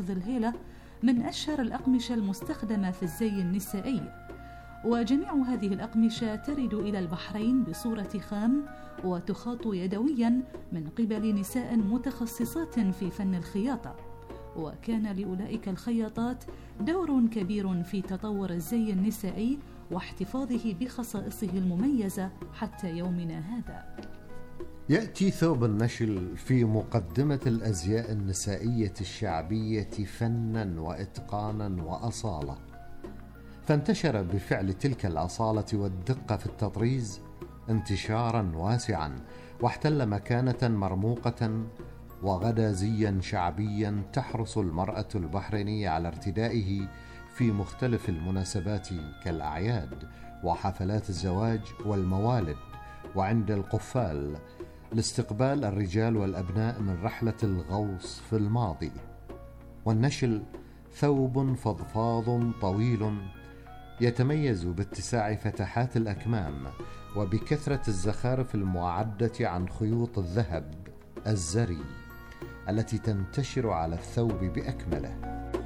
محافظ الهيلة من أشهر الأقمشة المستخدمة في الزي النسائي، وجميع هذه الأقمشة ترد إلى البحرين بصورة خام وتخاط يدويا من قبل نساء متخصصات في فن الخياطة، وكان لأولئك الخياطات دور كبير في تطور الزي النسائي واحتفاظه بخصائصه المميزة حتى يومنا هذا. يأتي ثوب النشل في مقدمة الأزياء النسائية الشعبية فناً وإتقاناً وأصالة، فانتشر بفعل تلك الأصالة والدقة في التطريز انتشاراً واسعاً، واحتل مكانة مرموقة، وغدا زياً شعبياً تحرص المرأة البحرينية على ارتدائه في مختلف المناسبات كالأعياد وحفلات الزواج والموالد، وعند القفال لاستقبال الرجال والأبناء من رحلة الغوص في الماضي. والنشل ثوب فضفاض طويل يتميز باتساع فتحات الأكمام وبكثرة الزخارف المعدة عن خيوط الذهب الزري التي تنتشر على الثوب بأكمله.